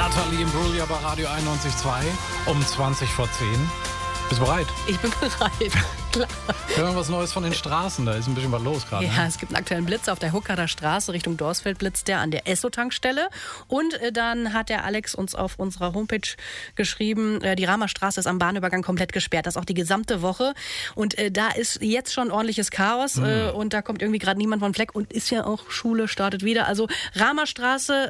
Nathalie Imbruglia bei Radio 91.2 um 20 vor 10. Bist du bereit? Ich bin bereit, klar. Wir haben was Neues von den Straßen, da ist ein bisschen was los gerade. Ja, es gibt einen aktuellen Blitz auf der Huckerer Straße Richtung Dorsfeld, blitzt der an der Esso-Tankstelle. Und dann hat der Alex uns auf unserer Homepage geschrieben, die Rahmer Straße ist am Bahnübergang komplett gesperrt, das auch die gesamte Woche. Und da ist jetzt schon ordentliches Chaos und da kommt irgendwie gerade niemand von Fleck und ist ja auch Schule, startet wieder. Also Rahmer Straße